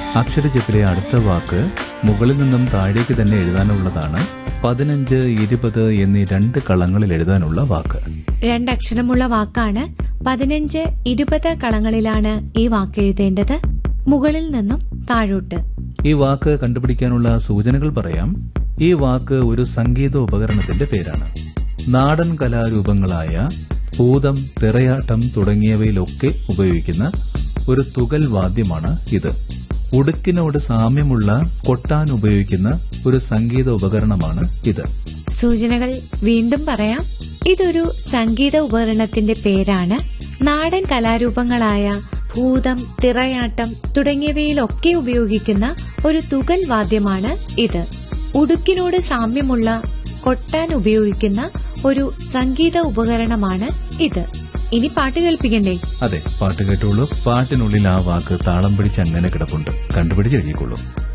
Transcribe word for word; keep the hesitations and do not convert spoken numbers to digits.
അക്ഷരജപ്പിലെ അടുത്ത വാക്ക് മുകളിൽ നിന്നും താഴേക്ക് തന്നെ എഴുതാനുള്ളതാണ്. പതിനഞ്ച്, ഇരുപത് എന്നീ രണ്ട് കളങ്ങളിൽ എഴുതാനുള്ള വാക്ക്. രണ്ടക്ഷരമുള്ള വാക്കാണ്. പതിനഞ്ച്, ഇരുപത് കളങ്ങളിലാണ് ഈ വാക്ക് എഴുതേണ്ടത്, മുകളിൽ നിന്നും താഴോട്ട്. ഈ വാക്ക് കണ്ടുപിടിക്കാനുള്ള സൂചനകൾ പറയാം. ഈ വാക്ക് ഒരു സംഗീത ഉപകരണത്തിന്റെ പേരാണ്. നാടൻ കലാരൂപങ്ങളായ ഭൂതം, തിറയാട്ടം തുടങ്ങിയവയിലൊക്കെ ഉപയോഗിക്കുന്ന ഒരു തുകൽ വാദ്യമാണ് ഇത്. ഉടുക്കിനോട് സാമ്യമുള്ള കൊട്ടാൻ ഉപയോഗിക്കുന്ന ഒരു സംഗീത ഉപകരണമാണ് ഇത്. സൂചനകൾ വീണ്ടും പറയാം. ഇതൊരു സംഗീത ഉപകരണത്തിന്റെ പേരാണ്. നാടൻ കലാരൂപങ്ങളായ ഭൂതം, തിറയാട്ടം തുടങ്ങിയവയിലൊക്കെ ഉപയോഗിക്കുന്ന ഒരു തുകൽ വാദ്യമാണ് ഇത്. ഉടുക്കിനോട് സാമ്യമുള്ള കൊട്ടാൻ ഉപയോഗിക്കുന്ന ഒരു സംഗീത ഉപകരണമാണ് ഇത്. ഇനി പാട്ട് കേൾപ്പിക്കണ്ടേ? അതെ, പാട്ട് കേട്ടോളൂ. പാട്ടിനുള്ളിൽ ആ വാക്ക് താളം പിടിച്ച് അങ്ങനെ കിടപ്പുണ്ട്. കണ്ടുപിടിച്ച് എഴുതിക്കൊള്ളൂ.